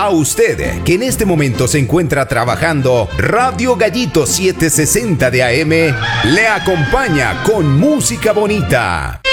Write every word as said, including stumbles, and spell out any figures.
A usted, que en este momento se encuentra trabajando, Radio Gallito setecientos sesenta de A M le acompaña con música bonita.